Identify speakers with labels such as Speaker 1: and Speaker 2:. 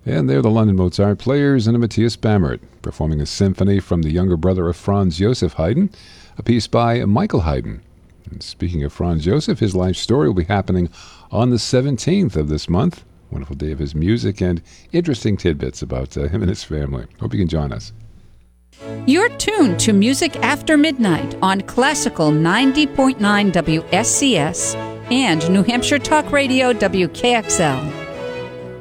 Speaker 1: And they're the London Mozart Players and Matthias Bammert, performing a symphony from the younger brother of Franz Joseph Haydn, a piece by Michael Haydn. And speaking of Franz Joseph, his life story will be happening on the 17th of this month. Wonderful day of his music and interesting tidbits about him and his family. Hope you can join us.
Speaker 2: You're tuned to Music After Midnight on Classical 90.9 WSCS and New Hampshire Talk Radio WKXL.